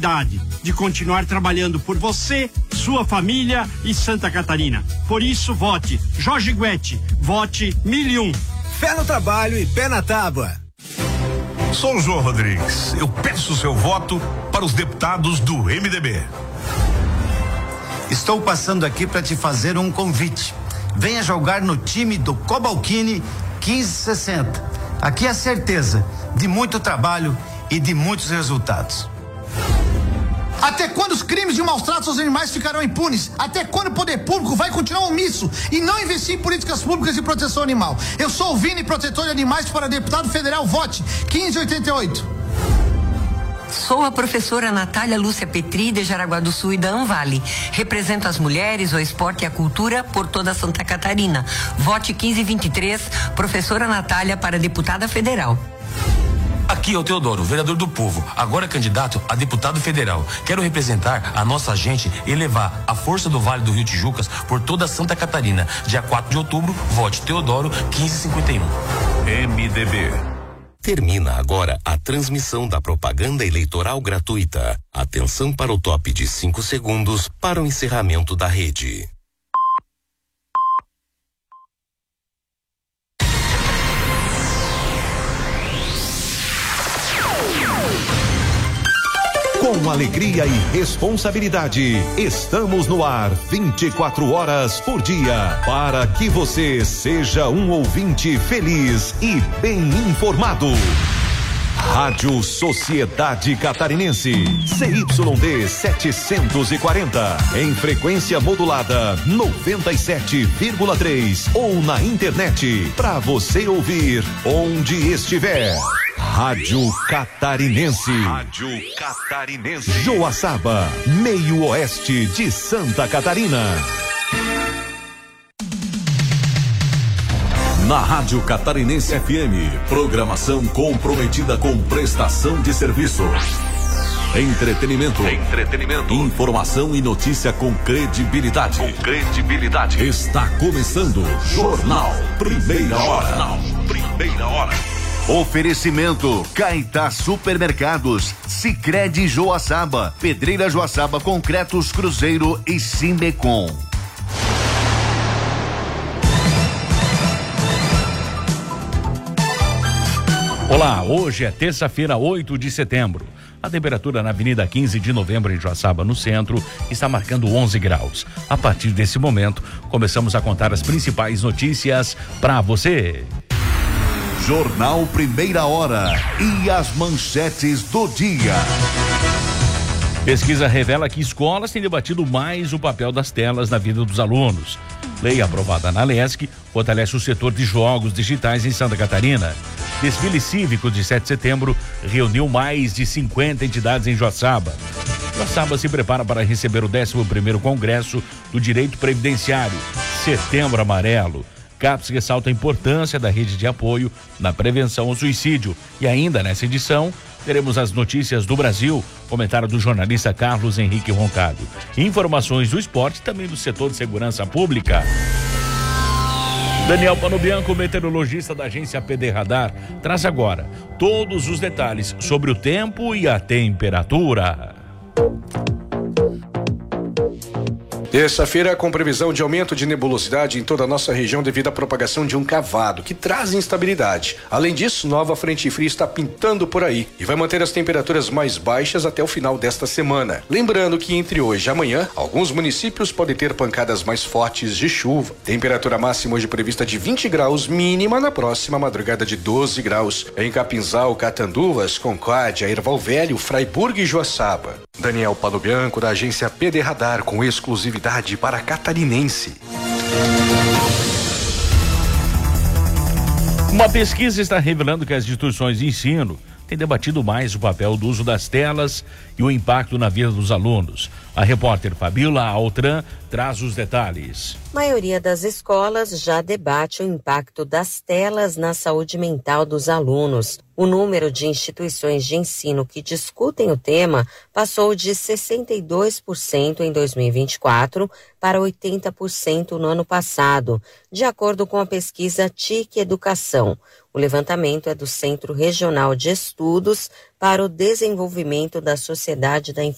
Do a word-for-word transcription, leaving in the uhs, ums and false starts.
oportunidade de continuar trabalhando por você, sua família e Santa Catarina. Por isso, vote Jorge Guetti, vote mil e um. Fé no trabalho e pé na tábua. Sou o João Rodrigues. Eu peço o seu voto para os deputados do M D B. Estou passando aqui para te fazer um convite. Venha jogar no time do Cobalcini quinze sessenta. Aqui é a certeza de muito trabalho e de muitos resultados. Até quando os crimes de maus tratos aos animais ficarão impunes? Até quando o poder público vai continuar omisso e não investir em políticas públicas de proteção animal? Eu sou o Vini, protetor de animais, para deputado federal, vote quinze oitenta e oito. Sou a professora Natália Lúcia Petri, de Jaraguá do Sul e da Anvale. Represento as mulheres, o esporte e a cultura por toda Santa Catarina. Vote quinze vinte e três, professora Natália, para deputada federal. Aqui é o Teodoro, vereador do povo, agora candidato a deputado federal. Quero representar a nossa gente e levar a força do Vale do Rio Tijucas por toda Santa Catarina. Dia quatro de outubro, vote Teodoro quinze cinquenta e um. M D B. Termina agora a transmissão da propaganda eleitoral gratuita. Atenção para o top de cinco segundos para o encerramento da rede. Com alegria e responsabilidade, estamos no ar vinte e quatro horas por dia, para que você seja um ouvinte feliz e bem informado. Rádio Sociedade Catarinense, C Y D setecentos e quarenta, em frequência modulada noventa e sete vírgula três ou na internet, para você ouvir onde estiver. Rádio Catarinense. Rádio Catarinense. Joaçaba, meio oeste de Santa Catarina. Na Rádio Catarinense F M, programação comprometida com prestação de serviço. Entretenimento. Entretenimento. Informação e notícia com credibilidade. Com credibilidade. Está começando Jornal Primeira Hora. Jornal Primeira Hora. Oferecimento Caetá Supermercados, Sicredi Joaçaba, Pedreira Joaçaba, Concretos Cruzeiro e Simbecom. Olá, hoje é terça-feira, oito de setembro. A temperatura na Avenida quinze de novembro em Joaçaba, no centro, está marcando onze graus. A partir desse momento, começamos a contar as principais notícias para você. Jornal Primeira Hora e as manchetes do dia. Pesquisa revela que escolas têm debatido mais o papel das telas na vida dos alunos. Lei aprovada na Lesc fortalece o setor de jogos digitais em Santa Catarina. Desfile cívico de sete de setembro reuniu mais de cinquenta entidades em Joaçaba. Joaçaba se prepara para receber o décimo primeiro Congresso do Direito Previdenciário, Setembro Amarelo. CAPES ressalta a importância da rede de apoio na prevenção ao suicídio. E ainda nessa edição, teremos as notícias do Brasil, comentário do jornalista Carlos Henrique Roncado. Informações do esporte e também do setor de segurança pública. Daniel Panobianco, meteorologista da agência P D Radar, traz agora todos os detalhes sobre o tempo e a temperatura. Terça-feira com previsão de aumento de nebulosidade em toda a nossa região devido à propagação de um cavado, que traz instabilidade. Além disso, nova frente fria está pintando por aí e vai manter as temperaturas mais baixas até o final desta semana. Lembrando que entre hoje e amanhã, alguns municípios podem ter pancadas mais fortes de chuva. Temperatura máxima hoje prevista de vinte graus, mínima na próxima madrugada de doze graus. Em Capinzal, Catanduvas, Concórdia, Erval Velho, Fraiburgo e Joaçaba. Daniel Panobianco, da agência P D Radar, com exclusividade para catarinense. Uma pesquisa está revelando que as instituições de ensino têm debatido mais o papel do uso das telas e o impacto na vida dos alunos. A repórter Fabíola Altran traz os detalhes. A maioria das escolas já debate o impacto das telas na saúde mental dos alunos. O número de instituições de ensino que discutem o tema passou de sessenta e dois por cento em dois mil e vinte e quatro para oitenta por cento no ano passado, de acordo com a pesquisa T I C Educação. O levantamento é do Centro Regional de Estudos para o Desenvolvimento da Sociedade da